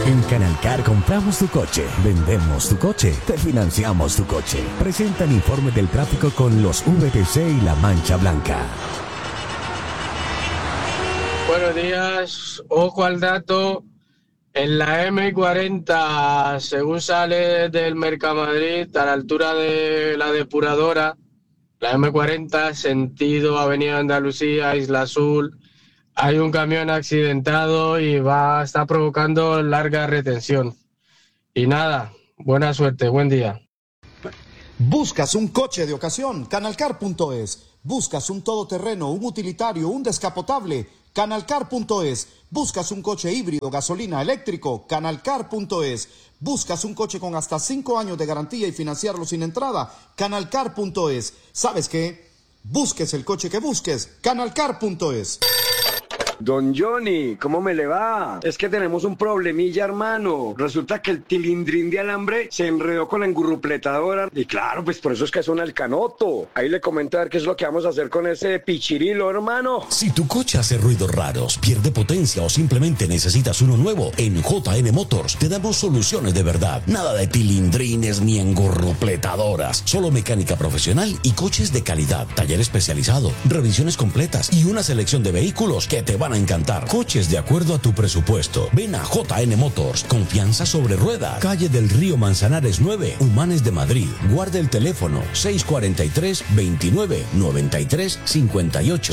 En Canal Car compramos tu coche, vendemos tu coche, te financiamos tu coche. Presentan informe del tráfico con los VTC y la mancha blanca. Buenos días, ojo al dato. En la M40, según sale del Mercamadrid, a la altura de la depuradora, la M40, sentido Avenida Andalucía, Isla Azul, hay un camión accidentado y está provocando larga retención. Y nada, buena suerte, buen día. ¿Buscas un coche de ocasión? Canalcar.es. ¿Buscas un todoterreno, un utilitario, un descapotable? Canalcar.es. ¿Buscas un coche híbrido, gasolina, eléctrico? Canalcar.es. ¿Buscas un coche con hasta 5 años de garantía y financiarlo sin entrada? Canalcar.es. ¿Sabes qué? Busques el coche que busques. Canalcar.es. Don Johnny, ¿cómo me le va? Es que tenemos un problemilla, hermano. Resulta que el tilindrín de alambre se enredó con la engurrupletadora. Y claro, pues por eso es que suena el canoto. Ahí le comento a ver qué es lo que vamos a hacer con ese pichirilo, hermano. Si tu coche hace ruidos raros, pierde potencia o simplemente necesitas uno nuevo, en JN Motors te damos soluciones de verdad. Nada de tilindrines ni engurrupletadoras. Solo mecánica profesional y coches de calidad. Taller especializado, revisiones completas y una selección de vehículos que te van a encantar. Coches de acuerdo a tu presupuesto. Ven a JN Motors. Confianza sobre ruedas. Calle del Río Manzanares 9, Humanes de Madrid. Guarda el teléfono 643-29-93-58.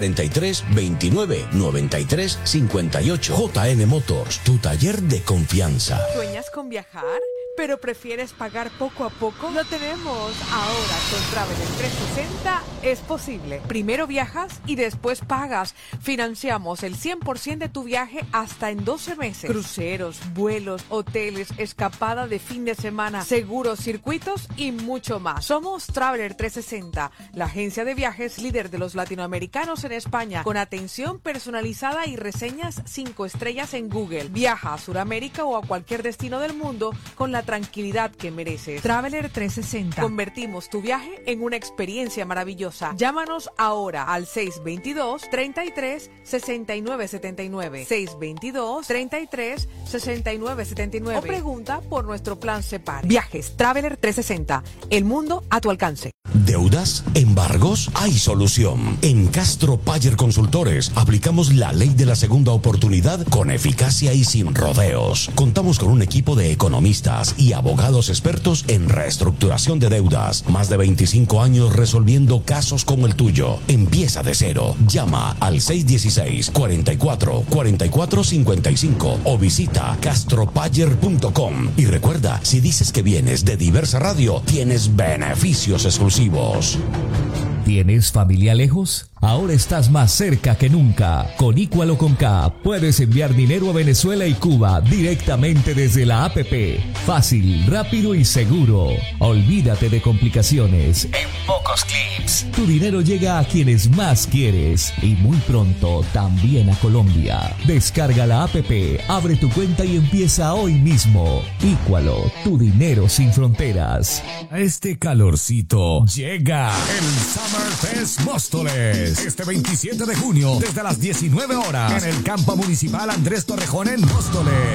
643-29-93-58. JN Motors, tu taller de confianza. ¿Sueñas con viajar? ¿Pero prefieres pagar poco a poco? Lo tenemos ahora con Traveler 360. Es posible. Primero viajas y después pagas. Financiamos el 100% de tu viaje hasta en 12 meses. Cruceros, vuelos, hoteles, escapada de fin de semana, seguros, circuitos y mucho más. Somos Traveler 360, la agencia de viajes líder de los latinoamericanos en España, con atención personalizada y reseñas 5 estrellas en Google. Viaja a Sudamérica o a cualquier destino del mundo con la tranquilidad que mereces. Traveler 360. Convertimos tu viaje en una experiencia maravillosa. Llámanos ahora al 622-33-6979. 622-33-6979. O pregunta por nuestro plan SEPAR. Viajes Traveler 360. El mundo a tu alcance. ¿Deudas? ¿Embargos? Hay solución. En Castro Payer Consultores aplicamos la ley de la segunda oportunidad con eficacia y sin rodeos. Contamos con un equipo de economistas y abogados expertos en reestructuración de deudas. Más de 25 años resolviendo casos como el tuyo. Empieza de cero. Llama al 616-44-44-55 o visita castropayer.com. Y recuerda, si dices que vienes de Diversa Radio, tienes beneficios exclusivos. ¿Tienes familia lejos? Ahora estás más cerca que nunca. Con Equal o con K puedes enviar dinero a Venezuela y Cuba directamente desde la APP. Fácil, rápido y seguro. Olvídate de complicaciones. En pocos clics, tu dinero llega a quienes más quieres y muy pronto también a Colombia. Descarga la APP, abre tu cuenta y empieza hoy mismo. Equalo, tu dinero sin fronteras. A este calorcito llega el Summer Fest Móstoles. Este 27 de junio, desde las 19 horas, en el campo municipal Andrés Torrejón en Móstoles.